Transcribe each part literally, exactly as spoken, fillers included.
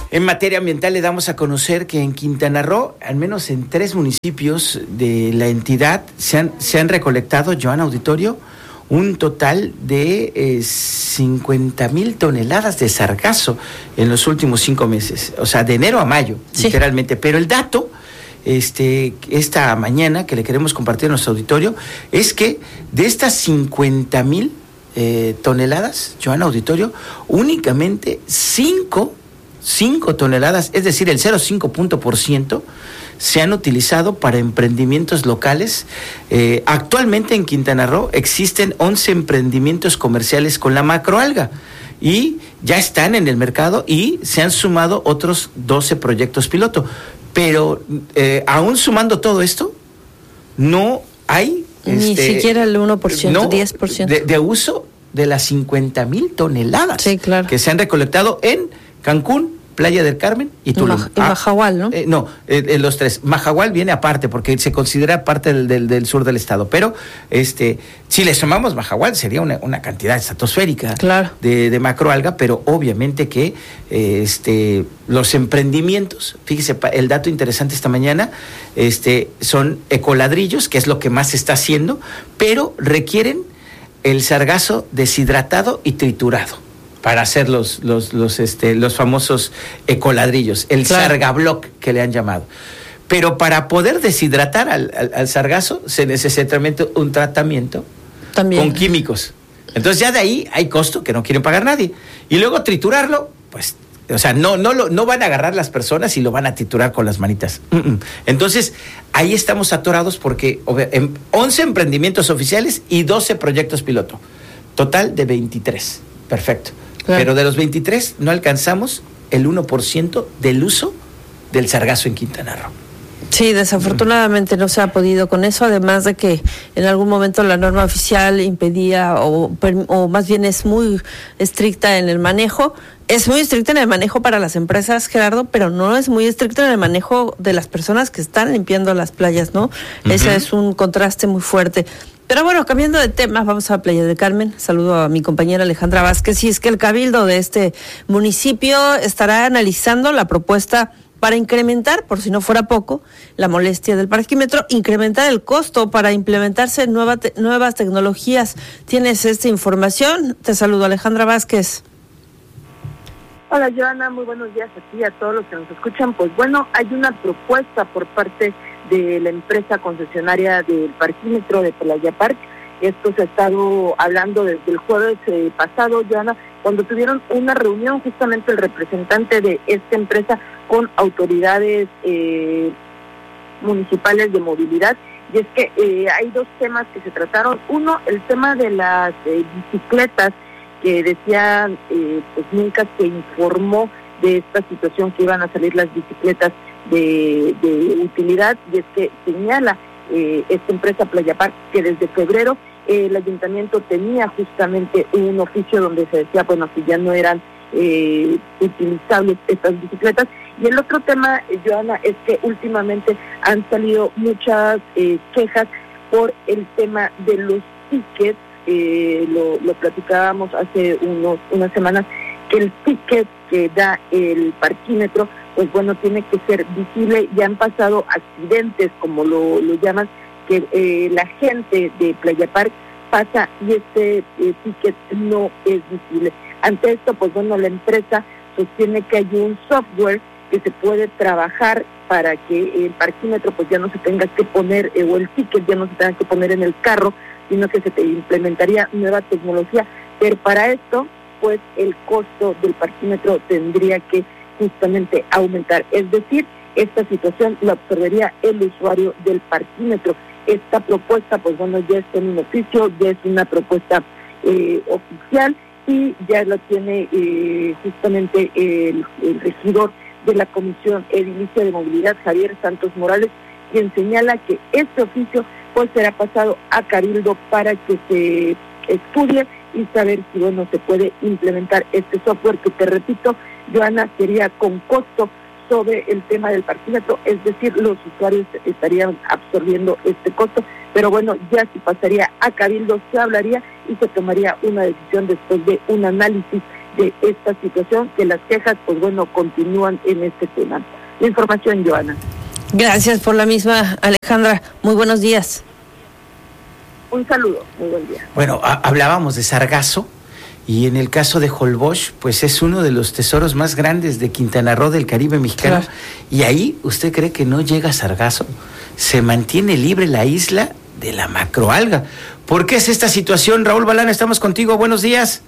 En materia ambiental le damos a conocer que en Quintana Roo, al menos en tres municipios de la entidad, se han, se han recolectado, Joan Auditorio, un total de eh, cincuenta mil toneladas de sargazo en los últimos cinco meses, o sea, de enero a mayo, sí. literalmente. Pero el dato, este, esta mañana, que le queremos compartir a nuestro auditorio, es que de estas cincuenta mil eh, toneladas, Joan Auditorio, únicamente cinco cinco toneladas, es decir, el cero coma cinco punto por ciento, se han utilizado para emprendimientos locales. Eh, actualmente en Quintana Roo existen once emprendimientos comerciales con la macroalga y ya están en el mercado y se han sumado otros doce proyectos piloto. Pero eh, aún sumando todo esto, no hay... Ni este, siquiera el uno por ciento, no, diez por ciento. De, de uso de las cincuenta mil toneladas sí, claro. que se han recolectado en Cancún, Playa del Carmen y Tulum. Y Mahahual, ¿no? Eh, no, eh, eh, los tres. Mahahual viene aparte porque se considera parte del, del, del sur del estado, pero este, si le sumamos Mahahual sería una, una cantidad estratosférica claro. de, de macroalga, pero obviamente que eh, este, los emprendimientos, fíjese, el dato interesante esta mañana, este, son ecoladrillos, que es lo que más se está haciendo, pero requieren el sargazo deshidratado y triturado para hacer los los los este los famosos ecoladrillos, el claro. sargabloc que le han llamado. Pero para poder deshidratar al, al, al sargazo se necesita un tratamiento también con químicos. Entonces ya de ahí hay costo que no quieren pagar nadie. Y luego triturarlo, pues, o sea, no no lo no van a agarrar las personas y lo van a triturar con las manitas. Uh-uh. Entonces, ahí estamos atorados porque once emprendimientos oficiales y doce proyectos piloto. Total de veintitrés. Perfecto. Claro. Pero de los veintitrés no alcanzamos el uno por ciento del uso del sargazo en Quintana Roo. Sí, desafortunadamente no se ha podido con eso, además de que en algún momento la norma oficial impedía, o, o más bien es muy estricta en el manejo. Es muy estricta en el manejo para las empresas, Gerardo, pero no es muy estricta en el manejo de las personas que están limpiando las playas, ¿no? Uh-huh. Ese es un contraste muy fuerte. Pero bueno, cambiando de temas, vamos a Playa del Carmen. Saludo a mi compañera Alejandra Vázquez. Y es que el cabildo de este municipio estará analizando la propuesta para incrementar, por si no fuera poco, la molestia del parquímetro, incrementar el costo para implementarse nueva te- nuevas tecnologías. ¿Tienes esta información? Te saludo, Alejandra Vázquez. Hola, Joana, muy buenos días a ti y a todos los que nos escuchan. Pues bueno, hay una propuesta por parte de la empresa concesionaria del parquímetro de Playa Park. Esto se ha estado hablando desde el jueves eh, pasado, Joana, cuando tuvieron una reunión justamente el representante de esta empresa con autoridades eh, municipales de movilidad. Y es que eh, hay dos temas que se trataron. Uno, el tema de las eh, bicicletas, que decían, eh, pues nunca se informó de esta situación que iban a salir las bicicletas de, de utilidad, y es que señala eh, esta empresa Playa Park que desde febrero eh, el ayuntamiento tenía justamente un oficio donde se decía, bueno, que ya no eran eh, utilizables estas bicicletas. Y el otro tema, eh, Joana, es que últimamente han salido muchas eh, quejas por el tema de los tickets. Eh, lo, lo platicábamos hace unos unas semanas, que el ticket que da el parquímetro, pues bueno, tiene que ser visible. Ya han pasado accidentes, como lo, lo llaman, que eh, la gente de Playa Park pasa y este eh, ticket no es visible. Ante esto, pues bueno, la empresa sostiene que hay un software que se puede trabajar para que el parquímetro pues ya no se tenga que poner, eh, o el ticket ya no se tenga que poner en el carro, sino que se te implementaría nueva tecnología. Pero para esto, pues el costo del parquímetro tendría que justamente aumentar. Es decir, esta situación la absorbería el usuario del parquímetro. Esta propuesta, pues bueno, ya está en un oficio, ya es una propuesta eh, oficial, y ya lo tiene eh, justamente el, el regidor de la Comisión Edilicia de Movilidad, Javier Santos Morales, quien señala que este oficio pues será pasado a Cabildo para que se estudie y saber si bueno se puede implementar este software, que te repito, Joana, sería con costo sobre el tema del parquímetro, es decir, los usuarios estarían absorbiendo este costo, pero bueno, ya si pasaría a Cabildo se hablaría y se tomaría una decisión después de un análisis de esta situación, que las quejas, pues bueno, continúan en este tema. La información, Joana. Gracias por la misma, Alejandra. Muy buenos días. Un saludo, muy buen día. Bueno, a- hablábamos de sargazo, y en el caso de Holbox, pues es uno de los tesoros más grandes de Quintana Roo, del Caribe mexicano. Claro. Y ahí, ¿usted cree que no llega sargazo? Se mantiene libre la isla de la macroalga. ¿Por qué es esta situación? Raúl Balán, estamos contigo. Buenos días.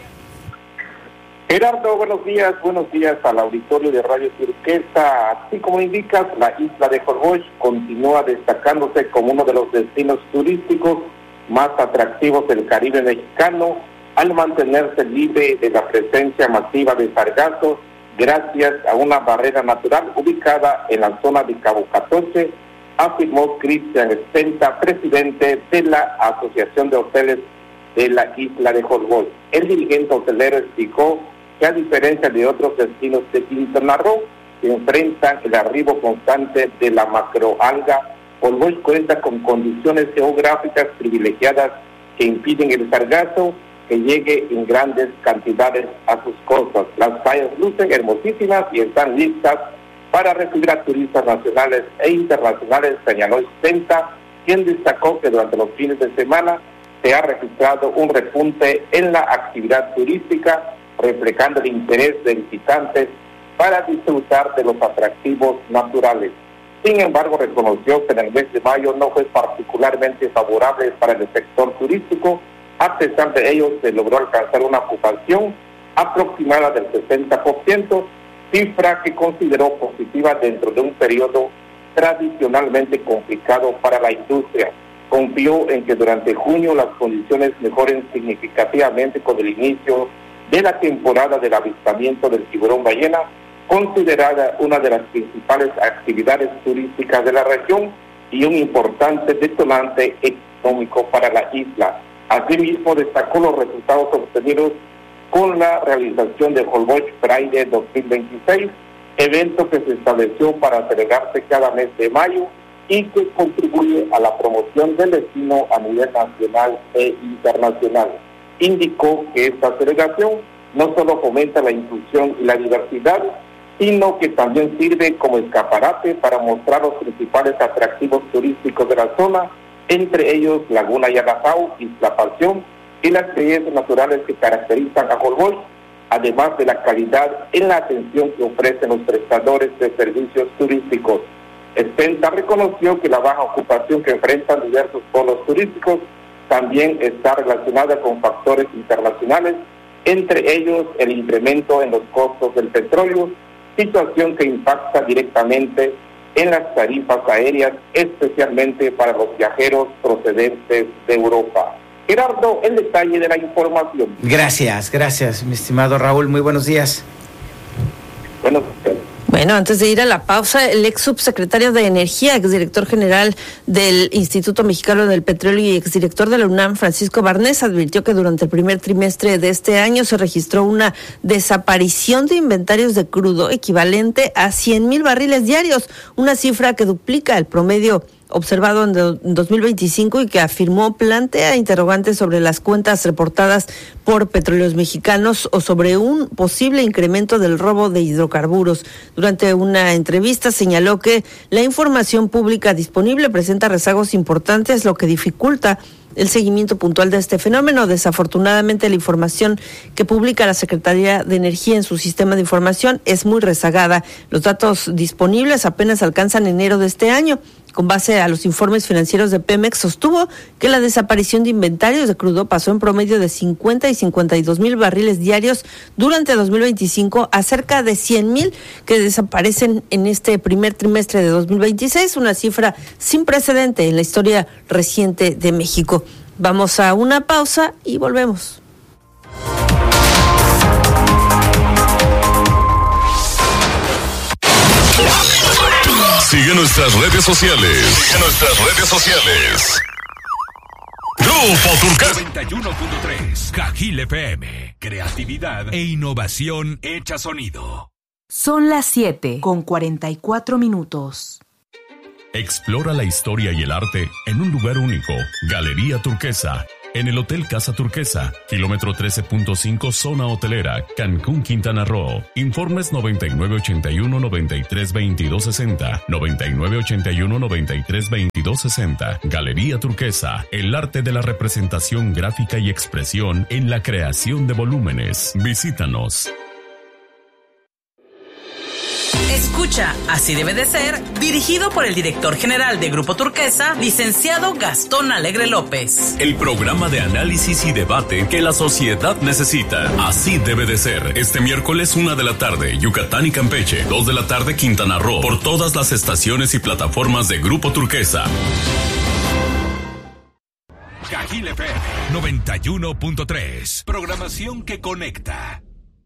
Gerardo, buenos días, buenos días al auditorio de Radio Turquesa. Así como indicas, la isla de Holbox continúa destacándose como uno de los destinos turísticos más atractivos del Caribe mexicano, al mantenerse libre de la presencia masiva de sargazo, gracias a una barrera natural ubicada en la zona de Cabo catorce, afirmó Cristian Espenta, presidente de la Asociación de Hoteles de la isla de Holbox. El dirigente hotelero explicó que, a diferencia de otros destinos de Quintana Roo, que enfrentan el arribo constante de la macroalga, Holbox cuenta con condiciones geográficas privilegiadas que impiden el sargazo que llegue en grandes cantidades a sus costas. Las playas lucen hermosísimas y están listas para recibir a turistas nacionales e internacionales, señaló Espenta, quien destacó que durante los fines de semana se ha registrado un repunte en la actividad turística, reflejando el interés de visitantes para disfrutar de los atractivos naturales. Sin embargo, reconoció que en el mes de mayo no fue particularmente favorable para el sector turístico. A pesar de ello, se logró alcanzar una ocupación aproximada del sesenta por ciento, cifra que consideró positiva dentro de un periodo tradicionalmente complicado para la industria. Confió en que durante junio las condiciones mejoren significativamente con el inicio de la temporada del avistamiento del tiburón ballena, considerada una de las principales actividades turísticas de la región y un importante detonante económico para la isla. Asimismo, destacó los resultados obtenidos con la realización del Holbox Friday dos mil veintiséis, evento que se estableció para celebrarse cada mes de mayo y que contribuye a la promoción del destino a nivel nacional e internacional. Indicó que esta celebración no solo fomenta la inclusión y la diversidad, sino que también sirve como escaparate para mostrar los principales atractivos turísticos de la zona, entre ellos Laguna Yanajao, Isla Pasión y las bellezas naturales que caracterizan a Holbox, además de la calidad en la atención que ofrecen los prestadores de servicios turísticos. Espenta reconoció que la baja ocupación que enfrentan diversos polos turísticos también está relacionada con factores internacionales, entre ellos el incremento en los costos del petróleo, situación que impacta directamente en las tarifas aéreas, especialmente para los viajeros procedentes de Europa. Gerardo, el detalle de la información. Gracias, gracias, mi estimado Raúl. Muy buenos días. Buenos días. Bueno, antes de ir a la pausa, el ex subsecretario de Energía, exdirector general del Instituto Mexicano del Petróleo y exdirector de la UNAM, Francisco Barnés, advirtió que durante el primer trimestre de este año se registró una desaparición de inventarios de crudo equivalente a cien mil barriles diarios, una cifra que duplica el promedio observado en dos mil veinticinco y que afirmó plantea interrogantes sobre las cuentas reportadas por Petróleos Mexicanos o sobre un posible incremento del robo de hidrocarburos. Durante una entrevista señaló que la información pública disponible presenta rezagos importantes, lo que dificulta el seguimiento puntual de este fenómeno. Desafortunadamente, la información que publica la Secretaría de Energía en su sistema de información es muy rezagada. Los datos disponibles apenas alcanzan enero de este año. Con base a los informes financieros de Pemex, sostuvo que la desaparición de inventarios de crudo pasó en promedio de cincuenta y cincuenta y dos mil barriles diarios durante dos mil veinticinco a cerca de cien mil que desaparecen en este primer trimestre de dos mil veintiséis, una cifra sin precedente en la historia reciente de México. Vamos a una pausa y volvemos. Sigue nuestras redes sociales. Sigue nuestras redes sociales. Grupo Turquesa noventa y uno punto tres Cajil F M. Creatividad e innovación hecha sonido. Son las siete con cuarenta y cuatro minutos. Explora la historia y el arte en un lugar único. Galería Turquesa. en el Hotel Casa Turquesa, kilómetro trece punto cinco, zona hotelera, Cancún, Quintana Roo. Informes noventa y nueve ochenta y uno noventa y tres veintidós sesenta, noventa y nueve ochenta y uno noventa y tres veintidós sesenta. Galería Turquesa, el arte de la representación gráfica y expresión en la creación de volúmenes. Visítanos. Escucha, así debe de ser, dirigido por el director general de Grupo Turquesa, licenciado Gastón Alegre López. El programa de análisis y debate que la sociedad necesita. Así debe de ser. Este miércoles, una de la tarde, Yucatán y Campeche. Dos de la tarde, Quintana Roo. Por todas las estaciones y plataformas de Grupo Turquesa. Cajil F M noventa y uno punto tres. Programación que conecta.